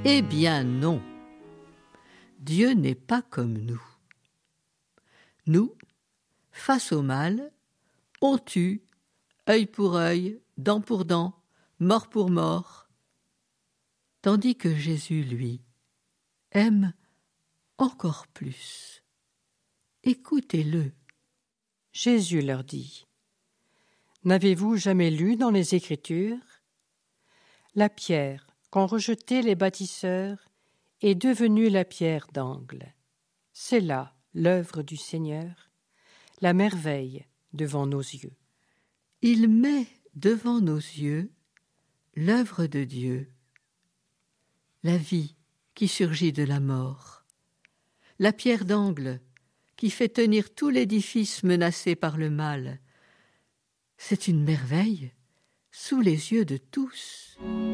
Eh bien non, Dieu n'est pas comme nous. Nous, face au mal, on tue, œil pour œil, dent pour dent, mort pour mort. Tandis que Jésus, lui, aime encore plus. Écoutez-le. Jésus leur dit : N'avez-vous jamais lu dans les Écritures ? La pierre qu'ont rejetée les bâtisseurs est devenue la pierre d'angle. C'est là l'œuvre du Seigneur, la merveille devant nos yeux. Il met devant nos yeux l'œuvre de Dieu, la vie qui surgit de la mort, la pierre d'angle qui fait tenir tout l'édifice menacé par le mal. C'est une merveille sous les yeux de tous.